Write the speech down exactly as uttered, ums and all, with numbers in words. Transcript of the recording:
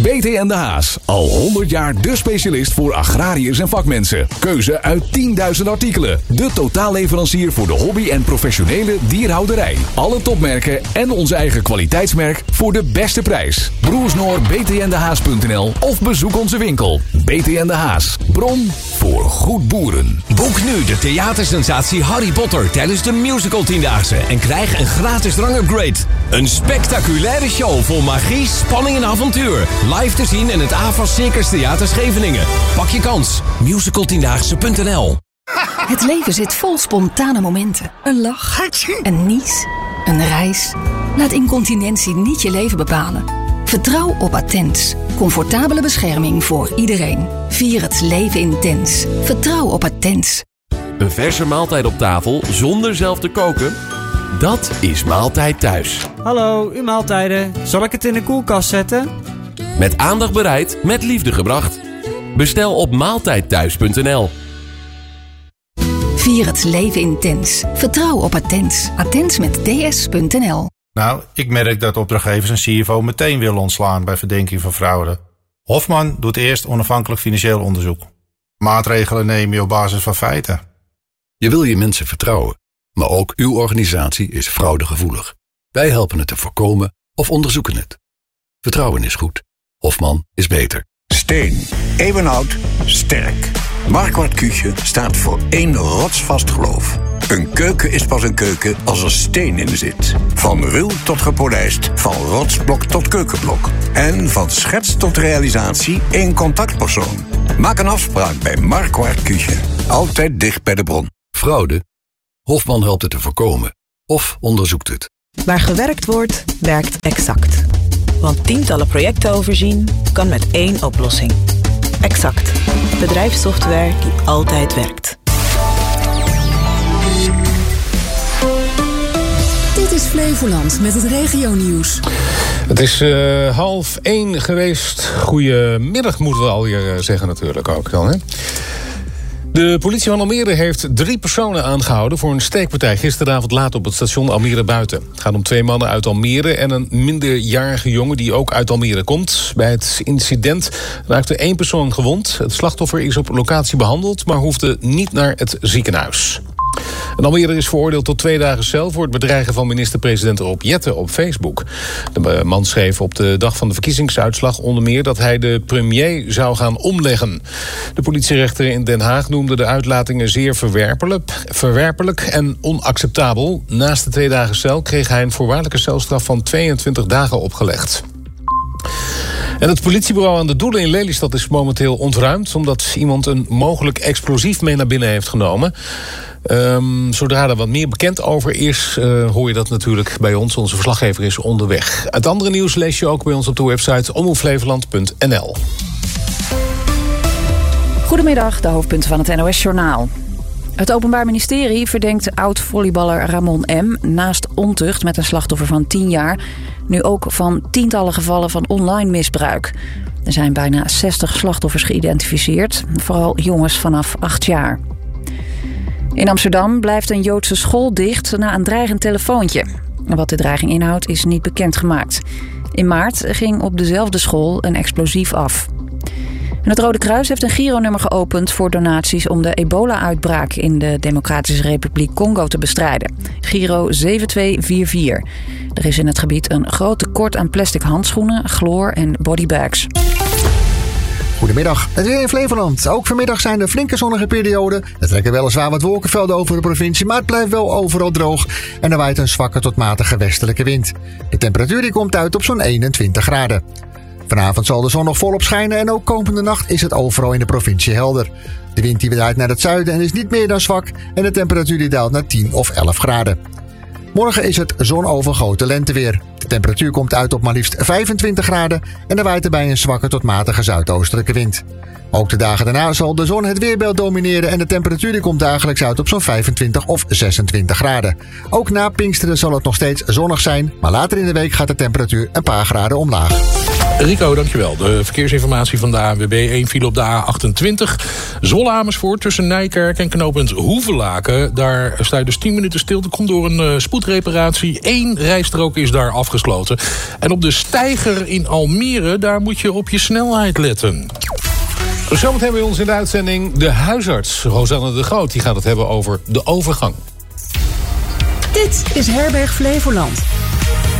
B T en de Haas. Al honderd jaar de specialist voor agrariërs en vakmensen. Keuze uit tienduizend artikelen. De totaalleverancier voor de hobby en professionele dierhouderij. Alle topmerken en onze eigen kwaliteitsmerk voor de beste prijs. Broersnoor b t n de haas punt n l of bezoek onze winkel. B T en de Haas. Bron voor goed boeren. Boek nu de theatersensatie Harry Potter tijdens de musical tiendaagse en krijg een gratis drangupgrade. Een spectaculaire show vol magie, spanning en avontuur. Live te zien in het A F A S Circus Theater Scheveningen. Pak je kans. musical tiendaagse punt n l. Het leven zit vol spontane momenten. Een lach, een nies, een reis. Laat incontinentie niet je leven bepalen. Vertrouw op Attens. Comfortabele bescherming voor iedereen. Vier het leven intens. Vertrouw op Attens. Een verse maaltijd op tafel zonder zelf te koken? Dat is Maaltijd Thuis. Hallo, uw maaltijden. Zal ik het in de koelkast zetten? Met aandacht bereid, met liefde gebracht. Bestel op maaltijdthuis punt n l. Vier het leven intens. Vertrouw op Attens. Attens met d s punt n l. Nou, ik merk dat opdrachtgevers een C F O meteen willen ontslaan bij verdenking van fraude. Hofman doet eerst onafhankelijk financieel onderzoek. Maatregelen neem je op basis van feiten. Je wil je mensen vertrouwen, maar ook uw organisatie is fraudegevoelig. Wij helpen het te voorkomen of onderzoeken het. Vertrouwen is goed. Hofman is beter. Steen. Eeuwenoud. Sterk. Marquardt Küche staat voor één rotsvast geloof. Een keuken is pas een keuken als er steen in zit. Van ruw tot gepolijst, van rotsblok tot keukenblok. En van schets tot realisatie één contactpersoon. Maak een afspraak bij Marquardt Küche. Altijd dicht bij de bron. Fraude? Hofman helpt het te voorkomen. Of onderzoekt het. Waar gewerkt wordt, werkt Exact. Want tientallen projecten overzien kan met één oplossing. Exact. Bedrijfssoftware die altijd werkt. Dit is Flevoland met het regionieuws. Het is uh, half één geweest. Goedemiddag moeten we alweer zeggen natuurlijk ook dan, hè? De politie van Almere heeft drie personen aangehouden voor een steekpartij gisteravond laat op het station Almere Buiten. Het gaat om twee mannen uit Almere en een minderjarige jongen die ook uit Almere komt. Bij het incident raakte één persoon gewond. Het slachtoffer is op locatie behandeld, maar hoefde niet naar het ziekenhuis. En Almere is veroordeeld tot twee dagen cel voor het bedreigen van minister-president Rob Jetten op Facebook. De man schreef op de dag van de verkiezingsuitslag onder meer dat hij de premier zou gaan omleggen. De politierechter in Den Haag noemde de uitlatingen zeer verwerpelijk, verwerpelijk en onacceptabel. Naast de twee dagen cel kreeg hij een voorwaardelijke celstraf van tweeëntwintig dagen opgelegd. En het politiebureau aan de Doelen in Lelystad is momenteel ontruimd omdat iemand een mogelijk explosief mee naar binnen heeft genomen. Um, zodra er wat meer bekend over is, uh, hoor je dat natuurlijk bij ons. Onze verslaggever is onderweg. Het andere nieuws lees je ook bij ons op de website omroep flevoland punt n l. Goedemiddag, de hoofdpunten van het N O S-journaal. Het Openbaar Ministerie verdenkt oud-volleyballer Ramon M. naast ontucht met een slachtoffer van tien jaar... nu ook van tientallen gevallen van online misbruik. Er zijn bijna zestig slachtoffers geïdentificeerd, vooral jongens vanaf acht jaar. In Amsterdam blijft een Joodse school dicht na een dreigend telefoontje. Wat de dreiging inhoudt is niet bekendgemaakt. In maart ging op dezelfde school een explosief af. En het Rode Kruis heeft een gironummer geopend voor donaties om de ebola-uitbraak in de Democratische Republiek Congo te bestrijden. Giro zeven twee vier vier. Er is in het gebied een groot tekort aan plastic handschoenen, chloor en bodybags. Goedemiddag, het weer in Flevoland. Ook vanmiddag zijn er flinke zonnige perioden. Er trekken weliswaar wat wolkenvelden over de provincie, maar het blijft wel overal droog. En er waait een zwakke tot matige westelijke wind. De temperatuur die komt uit op zo'n eenentwintig graden. Vanavond zal de zon nog volop schijnen en ook komende nacht is het overal in de provincie helder. De wind die draait naar het zuiden en is niet meer dan zwak en de temperatuur die daalt naar tien of elf graden. Morgen is het zonovergoten lenteweer. De temperatuur komt uit op maar liefst vijfentwintig graden en er waait erbij een zwakke tot matige zuidoostelijke wind. Ook de dagen daarna zal de zon het weerbeeld domineren en de temperatuur die komt dagelijks uit op zo'n vijfentwintig of zesentwintig graden. Ook na Pinksteren zal het nog steeds zonnig zijn, maar later in de week gaat de temperatuur een paar graden omlaag. Rico, dankjewel. De verkeersinformatie van de A N W B. één file op de A achtentwintig. Zwolle-Amersfoort tussen Nijkerk en knooppunt Hoevelaken. Daar sta je dus tien minuten stil. Dat komt door een uh, spoedreparatie. Eén rijstrook is daar afgesloten. En op de Steiger in Almere, daar moet je op je snelheid letten. Zometeen bij ons in de uitzending de huisarts, Rosanne de Groot. Die gaat het hebben over de overgang. Dit is Herberg Flevoland.